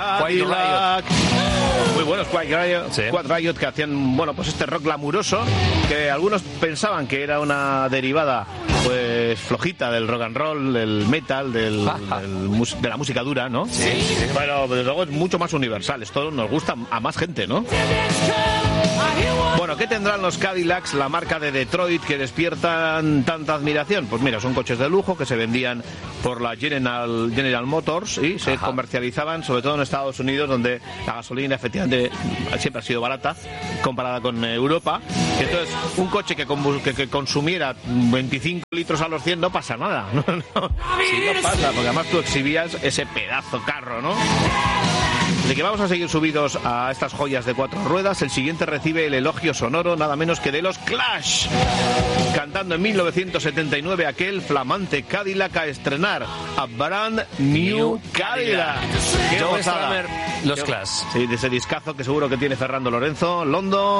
Cadillac. Muy buenos Sí. Riot, que hacían, bueno, pues este rock glamuroso, que algunos pensaban que era una derivada pues flojita del rock and roll, del metal, de la música dura, ¿no? Sí. Pero desde luego es mucho más universal. Esto nos gusta a más gente, ¿no? Bueno, ¿qué tendrán los Cadillacs, la marca de Detroit, que despiertan tanta admiración? Pues mira, son coches de lujo que se vendían por la General Motors y se comercializaban sobre todo en Estados Unidos, donde la gasolina efectivamente siempre ha sido barata comparada con Europa. Entonces, un coche que consumiera 25 litros a los 100 no pasa nada. No pasa, porque además tú exhibías ese pedazo carro, ¿no? De que vamos a seguir subidos a estas joyas de 4 ruedas, el siguiente recibe el elogio sonoro nada menos que de los Clash, cantando en 1979 aquel flamante Cadillac a estrenar, a Brand New Cadillac. ¡Qué gozada! Los Clash. Sí, de ese discazo que seguro que tiene Fernando Lorenzo, London.